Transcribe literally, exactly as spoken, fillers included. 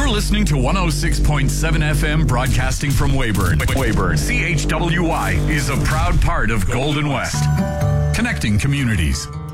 You're listening to one oh six point seven F M broadcasting from Weyburn. Weyburn, C H W Y is a proud part of Golden West. Connecting communities.